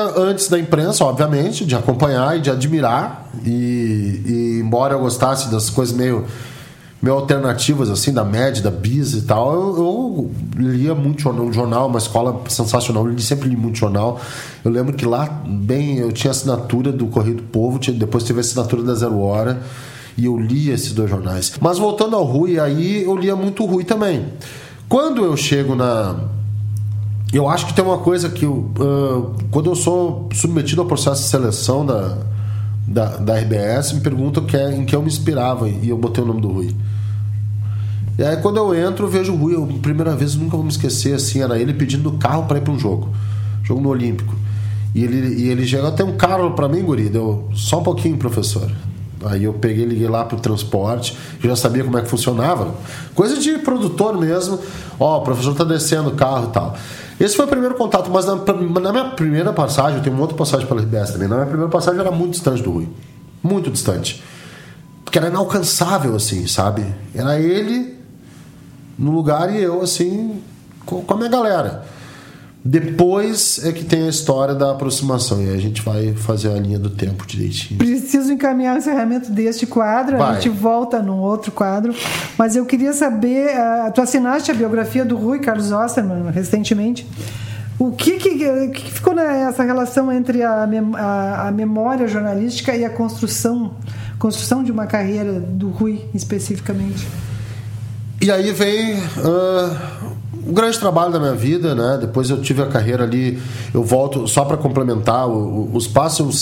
antes da imprensa, obviamente, de acompanhar e de admirar. E embora eu gostasse das coisas meio alternativas, assim, da média, da bis e tal, eu lia muito jornal, uma escola sensacional, eu sempre li muito jornal. Eu lembro que lá, eu tinha assinatura do Correio do Povo, depois tive a assinatura da Zero Hora, e eu lia esses dois jornais. Mas voltando ao Rui, aí eu lia muito o Rui também. Quando eu chego eu acho que tem uma coisa que quando eu sou submetido ao processo de seleção da RBS, me perguntam em que eu me inspirava, e eu botei o nome do Rui. E aí quando eu entro, eu vejo o Rui, primeira vez, nunca vou me esquecer, assim, era ele pedindo carro para ir para um jogo no Olímpico, e ele chegou até um carro para mim, guri, deu só um pouquinho, professor. Aí eu liguei lá pro transporte, eu já sabia como é que funcionava, coisa de produtor mesmo. O professor tá descendo o carro e tal. Esse foi o primeiro contato, mas na minha primeira passagem, eu tenho uma outra passagem pela RBS também, na minha primeira passagem era muito distante do Rui, muito distante, porque era inalcançável, assim, sabe? Era ele no lugar e eu, assim, com a minha galera. Depois é que tem a história da aproximação, e aí a gente vai fazer a linha do tempo direitinho. Preciso encaminhar o encerramento deste quadro, a gente volta num outro quadro, mas eu queria saber, tu assinaste a biografia do Rui Carlos Ostermann recentemente. O que ficou nessa relação entre a memória jornalística e a construção de uma carreira do Rui especificamente? E aí vem um grande trabalho da minha vida, né? Depois eu tive a carreira ali, eu volto só para complementar, os passos